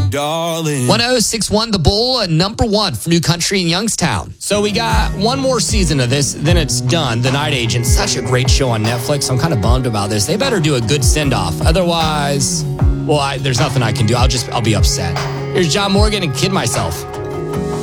darling. 1061 The Bull, number one for New Country in Youngstown. So we got one more season of this, then it's done. The Night Agent, such a great show on Netflix. I'm kind of bummed about this. They better do a good send-off. Otherwise, well, there's nothing I can do. I'll be upset. Here's John Morgan and Kid Myself.